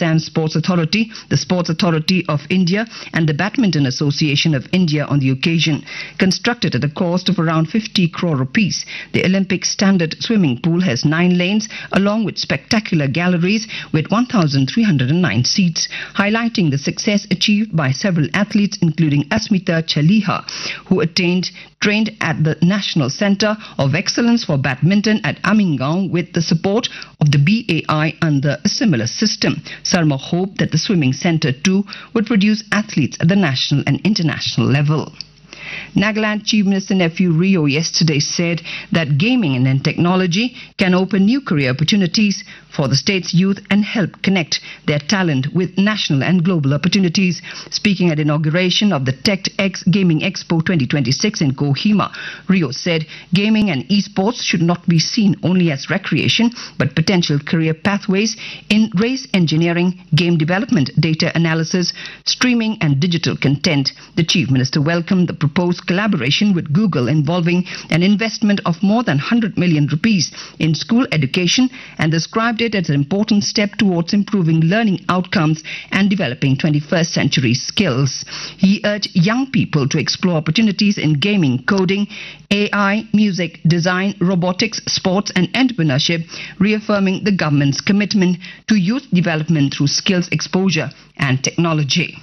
Assam Sports Authority, the Sports Authority of India and the Badminton Association of India on the occasion. Constructed at a cost of around 50 crore rupees, the Olympic standard swimming pool has 9 lanes along with spectacular galleries with 1,309 seats, highlighting the success achieved by several athletes including Asmita Chaliha, who trained at the National Centre of Excellence for Badminton at Amingaon with the support of the BAI under a similar system. Sarma hoped that the swimming centre too would produce athletes at the national and international level. Nagaland Chief Minister Nephew Rio yesterday said that gaming and technology can open new career opportunities for the state's youth and help connect their talent with national and global opportunities. Speaking at inauguration of the TechX Gaming Expo 2026 in Kohima, Rio said gaming and esports should not be seen only as recreation but potential career pathways in race engineering, game development, data analysis, streaming and digital content. The Chief Minister welcomed the proposed collaboration with Google involving an investment of more than 100 million rupees in school education and described it as an important step towards improving learning outcomes and developing 21st century skills. He urged young people to explore opportunities in gaming, coding, AI, music, design, robotics, sports and entrepreneurship, reaffirming the government's commitment to youth development through skills exposure and technology.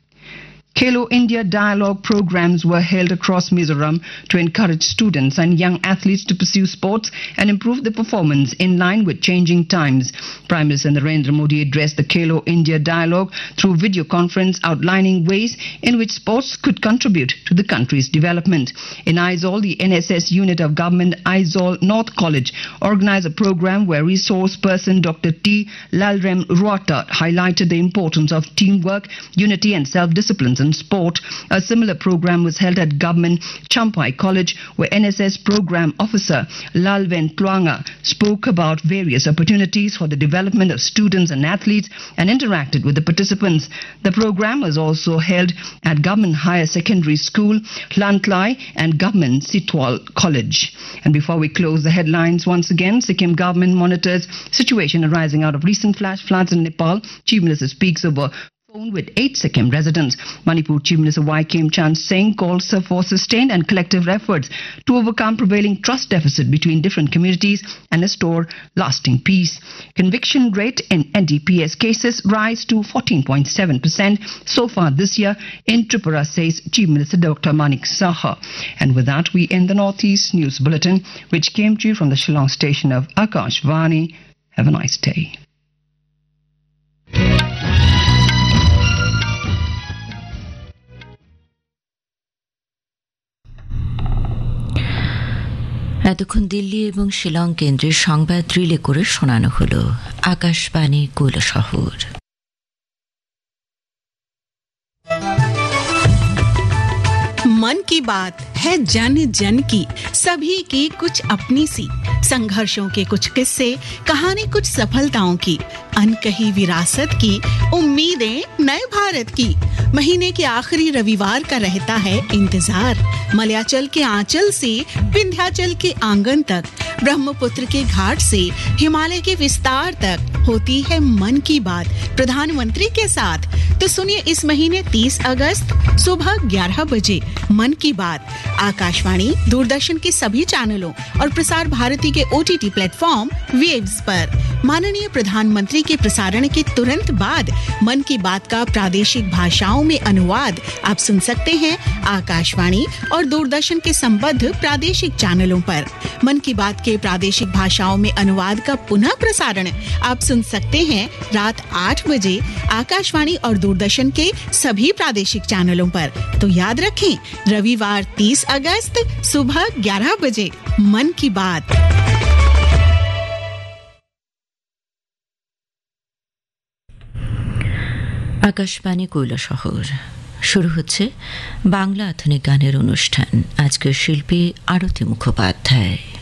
Khelo India Dialogue programs were held across Mizoram to encourage students and young athletes to pursue sports and improve their performance in line with changing times. Prime Minister Narendra Modi addressed the Khelo India Dialogue through video conference outlining ways in which sports could contribute to the country's development. In Aizawl, the NSS unit of government Aizawl North College organized a program where resource person Dr. T. Lalrem Ruata highlighted the importance of teamwork, unity and self-discipline in sport. A similar program was held at Government Champai College where NSS Program Officer Lalven Tuanga spoke about various opportunities for the development of students and athletes and interacted with the participants. The program was also held at Government Higher Secondary School, Lantlai and Government Sitwal College. And before we close the headlines once again, Sikkim government monitors situation arising out of recent flash floods in Nepal. Chief Minister speaks over phone with 8 Sikkim residents. Manipur Chief Minister Y. Kim Chan Singh calls for sustained and collective efforts to overcome prevailing trust deficit between different communities and restore lasting peace. Conviction rate in NDPS cases rise to 14.7% so far this year in Tripura, says Chief Minister Dr. Manik Saha. And with that, we end the Northeast News Bulletin, which came to you from the Shillong station of Akashvani. Have a nice day. এতক্ষণ দিল্লি এবং শিলং কেন্দ্রের সংবাদ relay করে শোনানো হলো আকাশবাণী কৈলাসহর। मन की बात है जन जन की, सभी की कुछ अपनी सी, संघर्षों के कुछ किस्से, कहानी कुछ सफलताओं की, अनकही विरासत की, उम्मीदें नए भारत की। महीने के आखिरी रविवार का रहता है इंतजार। मलयाचल के आंचल से विंध्याचल के आंगन तक, ब्रह्मपुत्र के घाट से हिमालय के विस्तार तक होती है मन की बात प्रधानमंत्री के साथ। तो सुनिए इस महीने 30 अगस्त सुबह 11 बजे मन की बात आकाशवाणी, दूरदर्शन के सभी चैनलों और प्रसार भारती के OTT प्लेटफॉर्म वेव्स पर। माननीय प्रधानमंत्री के प्रसारण के तुरंत बाद मन की बात का प्रादेशिक भाषाओं में अनुवाद आप सुन सकते हैं आकाशवाणी और दूरदर्शन के संबद्ध प्रादेशिक चैनलों पर। मन की बात के प्रादेशिक भाषाओं में अनुवाद का पुनः प्रसारण आप सुन सकते हैं रात 8 बजे आकाशवाणी और दूरदर्शन के सभी प्रादेशिक चैनलों पर। तो याद रखें, रविवार 30 अगस्त सुबह 11 बजे मन की बात। আকাশবাণী কৈলাসহর শুরু হচ্ছে বাংলা আধুনিক গানের অনুষ্ঠান। আজকের শিল্পী আরতি মুখোপাধ্যায়।